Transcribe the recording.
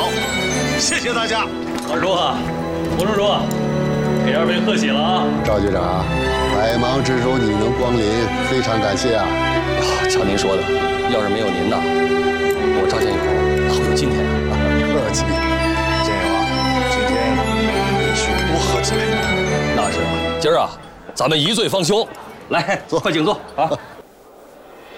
好，谢谢大家。 二叔啊，洪叔叔，给二位客气了啊。 赵局长，百忙之中你能光临，非常感谢啊。 瞧您说的，要是没有您呐，我赵建友哪会有今天啊？ 客气。 建友啊，今天必须多喝几杯。 那是啊，今儿啊，咱们一醉方休。来，坐，快请坐啊。